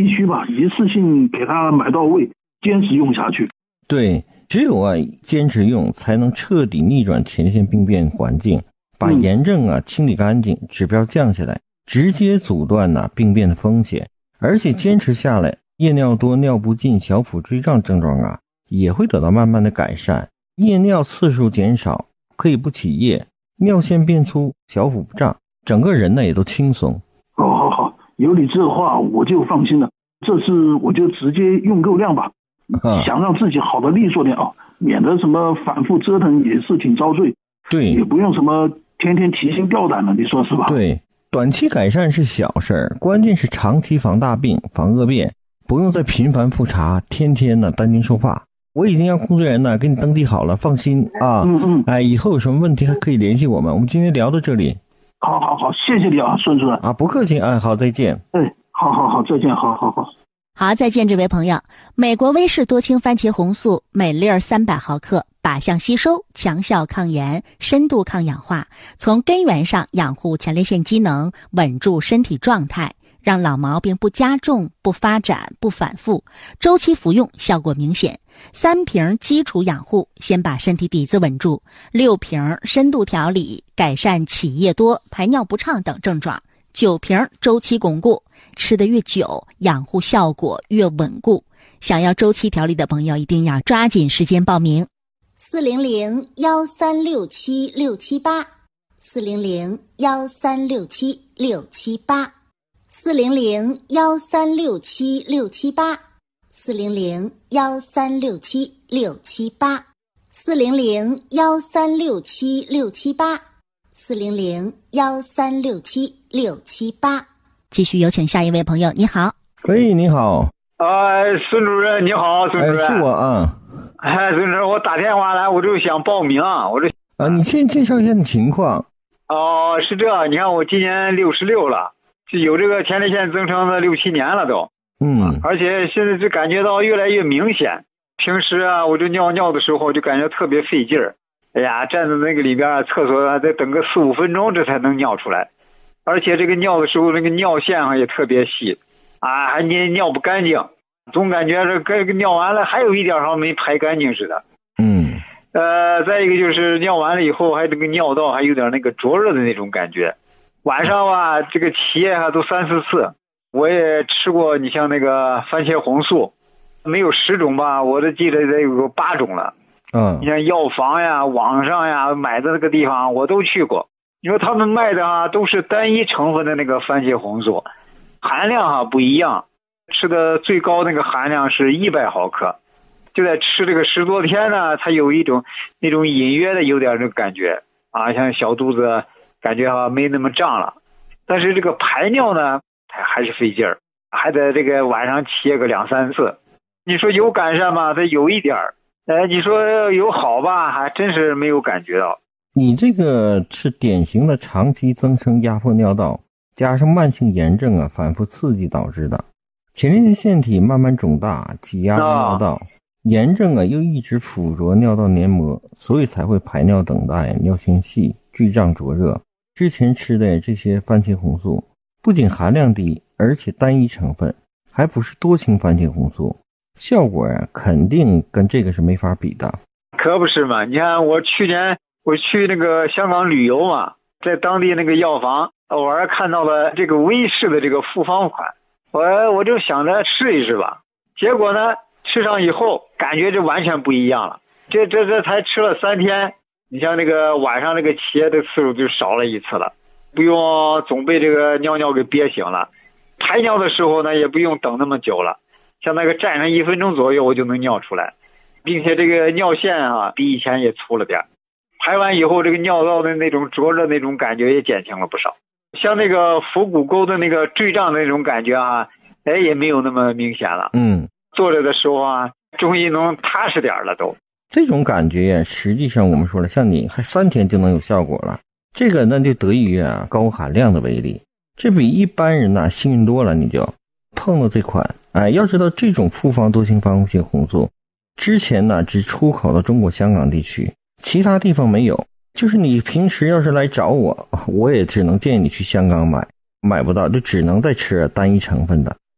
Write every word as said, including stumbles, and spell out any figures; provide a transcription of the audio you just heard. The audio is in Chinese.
必须吧，一次性给它买到位，坚持用下去。 对，只有啊坚持用，才能彻底逆转前列腺病变环境，把炎症啊清理干净，指标降下来，直接阻断呢、啊、病变的风险。而且坚持下来，夜尿多、尿不尽、小腹坠胀症状啊也会得到慢慢的改善，夜尿次数减少，可以不起夜，尿线变粗，小腹不胀，整个人呢也都轻松。 好好好，有你这话我就放心了，这次我就直接用够量吧。啊、想让自己好的利索点啊，免得什么反复折腾也是挺遭罪。 对， 也不用什么天天提心吊胆的，你说是吧？ 对，短期改善是小事儿，关键是长期防大病、防恶变，不用再频繁复查，天天呢担惊受怕。我已经让工作人员呢给你登记好了，放心啊。 嗯嗯， 哎，以后有什么问题还可以联系我们。我们今天聊到这里。 好好好，谢谢你啊，孙主任。 啊，不客气，哎，好，再见。 哎，好好好，再见，好好好。 好，再见，这位朋友。美国威氏多氢番茄红素每粒三百毫克，靶向吸收，强效抗炎，深度抗氧化，从根源上养护前列腺机能，稳住身体状态，让老毛病不加重、不发展、不反复。周期服用效果明显。三瓶基础养护，先把身体底子稳住；六瓶深度调理，改善起夜多、排尿不畅等症状；九瓶周期巩固，吃得越久，养护效果越稳固。想要周期调理的朋友，一定要抓紧时间报名。四零零幺三六七六七八，四零零幺三六七六七八，四零零幺三六七六七八，四零零幺三六七六七八，四零零幺三六七六七八，四零零幺三六七六七八。继续有请下一位朋友，你好。 喂，你好。 呃，孙主任你好，孙主任。 哎，是我啊。 哎，孙主任，我打电话来，我就想报名，我这啊，你先介绍一下你情况。 哦，是这，你看我今年六十六了，就有这个前列腺增生的六七年了都。 嗯。 而且现在就感觉到越来越明显。平时啊，我这尿尿的时候就感觉特别费劲儿。哎呀，站在那个里边厕所得等个四五分钟，这才能尿出来。而且这个尿的时候，那个尿线啊也特别细，啊，还尿尿不干净，总感觉这个尿完了还有一点好像没排干净似的。 嗯。 呃，再一个就是尿完了以后，还这个尿道还有点那个灼热的那种感觉。晚上吧，这个起夜啊都三四次。我也吃过，你像那个番茄红素，没有十种吧，我都记得得有个八种了。 嗯。 你像药房呀、网上呀买的那个地方，我都去过。你说他们卖的啊，都是单一成分的那个番茄红素，含量哈、啊、不一样，吃的最高那个含量是一百毫克，就在吃这个十多天呢，它有一种那种隐约的有点这个感觉啊，像小肚子感觉哈、啊、没那么胀了，但是这个排尿呢，它还是费劲儿，还得这个晚上起夜个两三次。你说有改善吗？它有一点儿，哎，你说有好吧，还真是没有感觉到。 你这个是典型的长期增生压迫尿道，加上慢性炎症啊反复刺激导致的。前列腺腺体慢慢肿大，挤压尿道，哦、炎症啊又一直附着尿道黏膜，所以才会排尿等待，尿线细，坠胀灼热。之前吃的这些番茄红素不仅含量低，而且单一成分，还不是多氢番茄红素，效果啊肯定跟这个是没法比的。 可不是嘛，你看我去年我去那个香港旅游嘛，在当地那个药房偶尔看到了这个威氏的这个复方款，我我就想着试一试吧。结果呢，吃上以后感觉就完全不一样了。这这这才吃了三天，你像那个晚上那个起夜的次数就少了一次了，不用总被这个尿尿给憋醒了。排尿的时候呢，也不用等那么久了，像那个站上一分钟左右我就能尿出来，并且这个尿线啊比以前也粗了点。排完以后，这个尿道的那种灼热那种感觉也减轻了不少，像那个腹股沟的那个坠胀的那种感觉啊，哎也没有那么明显了。 嗯， 坐着的时候啊，终于能踏实点了都。 这种感觉呀，实际上我们说了，像你还三天就能有效果了，这个那就得益于啊高含量的威力，这比一般人呐、啊、幸运多了。你就碰到这款，哎，要知道这种复方多氢番茄红素之前呢只出口到中国香港地区。其他地方没有，就是你平时要是来找我，我也只能建议你去香港买，买不到就只能再吃单一成分的。